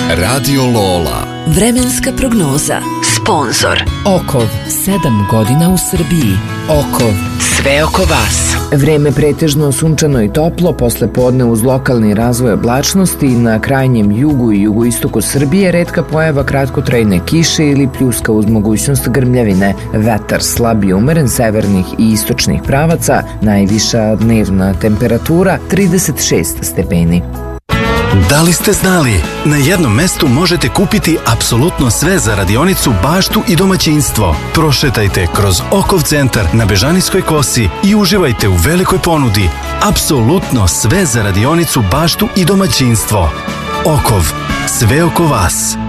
Radio Lola. Vremenska prognoza. Sponzor Okov, 7 godina u Srbiji. Okov, sve oko vas. Vreme pretežno sunčano i toplo, posle podne uz lokalni razvoj oblačnosti, na krajnjem jugu i jugoistoku Srbije retka pojava kratkotrajne kiše ili pljuska uz mogućnost grmljavine. Vetar slab i umeren severnih i istočnih pravaca, najviša dnevna temperatura 36 stepeni. Da li ste znali? Na jednom mestu možete kupiti apsolutno sve za radionicu, baštu i domaćinstvo. Prošetajte kroz Okov centar na Bežanijskoj kosi i uživajte u velikoj ponudi. Apsolutno sve za radionicu, baštu i domaćinstvo. Okov, sve oko vas.